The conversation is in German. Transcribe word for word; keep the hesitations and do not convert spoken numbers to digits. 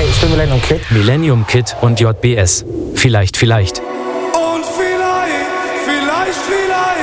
Hey, ich bin Millennium Kid. Millennium Kid und J B S. Vielleicht, vielleicht. Und vielleicht, vielleicht, vielleicht.